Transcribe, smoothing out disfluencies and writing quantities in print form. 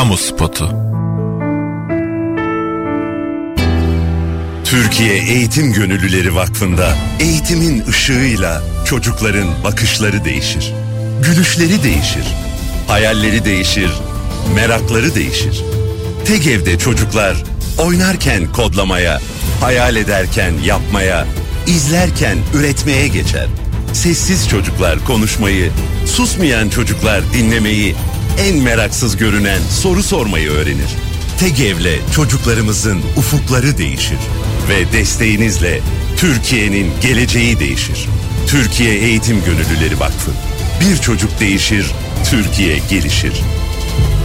Kamu spotu. Türkiye Eğitim Gönüllüleri Vakfı'nda eğitimin ışığıyla çocukların bakışları değişir. Gülüşleri değişir. Hayalleri değişir. Merakları değişir. TEGEV'de çocuklar oynarken kodlamaya, hayal ederken yapmaya, izlerken üretmeye geçer. Sessiz çocuklar konuşmayı, susmayan çocuklar dinlemeyi, en meraksız görünen soru sormayı öğrenir. TEGEV'le çocuklarımızın ufukları değişir. Ve desteğinizle Türkiye'nin geleceği değişir. Türkiye Eğitim Gönüllüleri Vakfı. Bir çocuk değişir, Türkiye gelişir.